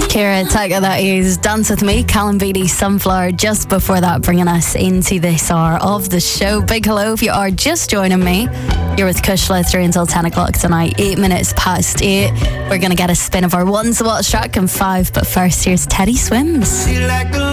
Kira Taka, that is Dance With Me, Callum Beatty, Sunflower. Just before that, bringing us into this hour of the show. Big hello if you are just joining me. You're with Kushla through until 10 o'clock tonight, 8 minutes past 8. We're going to get a spin of our ones to watch track in 5, but first here's Teddy Swims.